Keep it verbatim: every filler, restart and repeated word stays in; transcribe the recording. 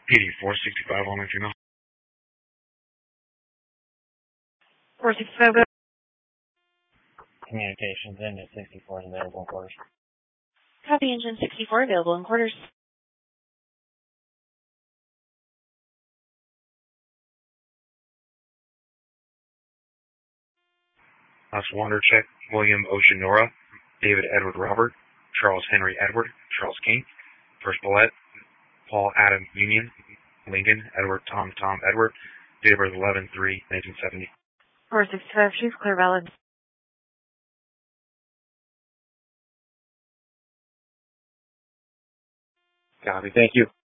eighty-four sixty-five on my female. four sixty-five. Communications, engine sixty-four is available in quarters. Copy, engine sixty-four available in quarters. Last wander check, William Oceanora, David Edward Robert, Charles Henry Edward, Charles King, First Bullet, Paul Adam Union, Lincoln, Edward Tom Tom Edward, date of birth eleven three nineteen seventy. four sixty-five, she's clear valid. Copy, thank you.